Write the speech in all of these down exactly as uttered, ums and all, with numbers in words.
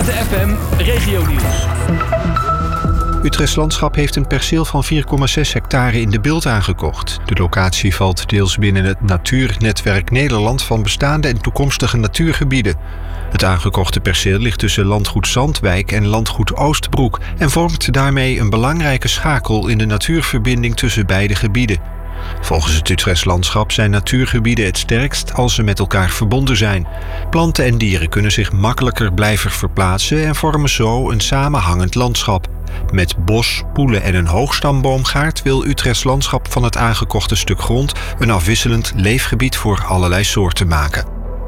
Twente F M Regionieuws. Utrechts Landschap heeft een perceel van vier komma zes hectare in De Bilt aangekocht. De locatie valt deels binnen het Natuurnetwerk Nederland van bestaande en toekomstige natuurgebieden. Het aangekochte perceel ligt tussen landgoed Zandwijk en landgoed Oostbroek en vormt daarmee een belangrijke schakel in de natuurverbinding tussen beide gebieden. Volgens het Utrechts Landschap zijn natuurgebieden het sterkst als ze met elkaar verbonden zijn. Planten en dieren kunnen zich makkelijker blijven verplaatsen en vormen zo een samenhangend landschap. Met bos, poelen en een hoogstamboomgaard wil Utrechts Landschap van het aangekochte stuk grond een afwisselend leefgebied voor allerlei soorten maken.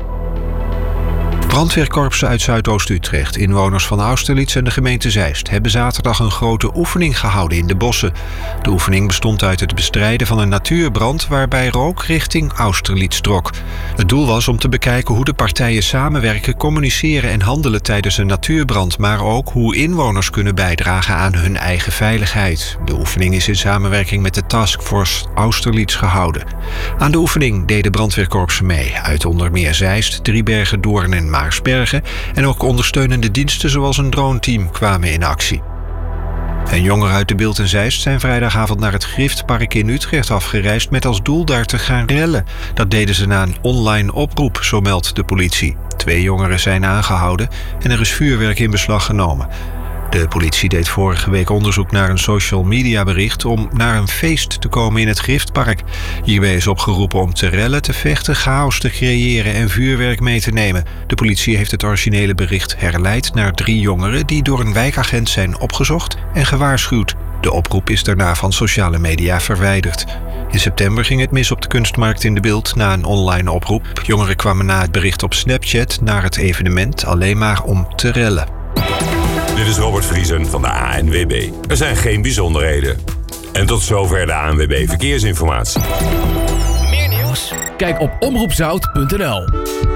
Brandweerkorpsen uit Zuidoost-Utrecht, inwoners van Austerlitz en de gemeente Zeist hebben zaterdag een grote oefening gehouden in de bossen. De oefening bestond uit het bestrijden van een natuurbrand waarbij rook richting Austerlitz trok. Het doel was om te bekijken hoe de partijen samenwerken, communiceren en handelen tijdens een natuurbrand, maar ook hoe inwoners kunnen bijdragen aan hun eigen veiligheid. De oefening is in samenwerking met de Taskforce Austerlitz gehouden. Aan de oefening deden brandweerkorpsen mee uit onder meer Zeist, Driebergen, Doorn en Maarsbergen en ook ondersteunende diensten zoals een droneteam kwamen in actie. En jongeren uit De Bilt en Zeist zijn vrijdagavond naar het Griftpark in Utrecht afgereisd met als doel daar te gaan rellen. Dat deden ze na een online oproep, zo meldt de politie. Twee jongeren zijn aangehouden en er is vuurwerk in beslag genomen. De politie deed vorige week onderzoek naar een social media bericht om naar een feest te komen in het Griftpark. Hierbij is opgeroepen om te rellen, te vechten, chaos te creëren en vuurwerk mee te nemen. De politie heeft het originele bericht herleid naar drie jongeren die door een wijkagent zijn opgezocht en gewaarschuwd. De oproep is daarna van sociale media verwijderd. In september ging het mis op de kunstmarkt in De Bilt na een online oproep. Jongeren kwamen na het bericht op Snapchat naar het evenement alleen maar om te rellen. Dit is Robert Vriesen van de A N W B. Er zijn geen bijzonderheden. En tot zover de A N W B Verkeersinformatie. Meer nieuws? Kijk op omroep zout punt n l.